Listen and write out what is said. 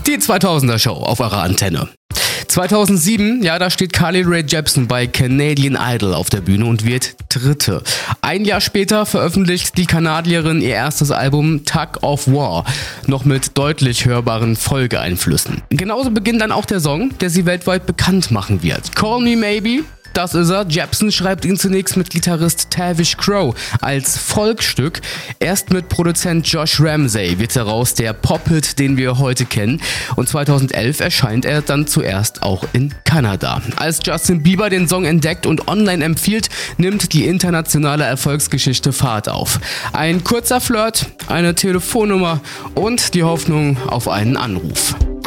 Die 2000er Show auf eurer Antenne. 2007, ja, da steht Carly Rae Jepsen bei Canadian Idol auf der Bühne und wird Dritte. Ein Jahr später veröffentlicht die Kanadierin ihr erstes Album Tug of War, noch mit deutlich hörbaren Folgeeinflüssen. Genauso beginnt dann auch der Song, der sie weltweit bekannt machen wird. Call Me Maybe. Das ist er. Jepsen schreibt ihn zunächst mit Gitarrist Tavish Crow als Folkstück. Erst mit Produzent Josh Ramsay wird daraus der Pop-Hit, den wir heute kennen. Und 2011 erscheint er dann zuerst auch in Kanada. Als Justin Bieber den Song entdeckt und online empfiehlt, nimmt die internationale Erfolgsgeschichte Fahrt auf. Ein kurzer Flirt, eine Telefonnummer und die Hoffnung auf einen Anruf.